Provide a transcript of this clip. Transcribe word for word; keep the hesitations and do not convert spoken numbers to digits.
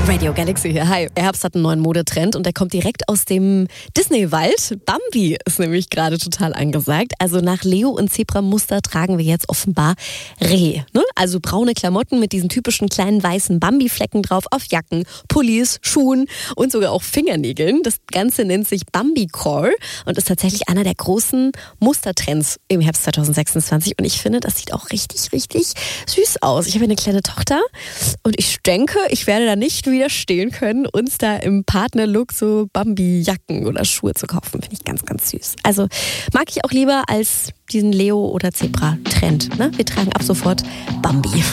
Radio Galaxy hier. Hi. Herbst hat einen neuen Modetrend und der kommt direkt aus dem Disney-Wald. Bambi ist nämlich gerade total angesagt. Also nach Leo- und Zebra-Muster tragen wir jetzt offenbar Reh. Ne? Also braune Klamotten mit diesen typischen kleinen weißen Bambi-Flecken drauf auf Jacken, Pullis, Schuhen und sogar auch Fingernägeln. Das Ganze nennt sich Bambi-Core und ist tatsächlich einer der großen Mustertrends im Herbst zwanzig sechsundzwanzig. Und ich finde, das sieht auch richtig, richtig süß aus. Ich habe eine kleine Tochter und ich denke, ich werde da nicht widerstehen können, uns da im Partnerlook so Bambi-Jacken oder Schuhe zu kaufen. Finde ich ganz, ganz süß. Also mag ich auch lieber als diesen Leo- oder Zebra-Trend. Ne? Wir tragen ab sofort Bambi.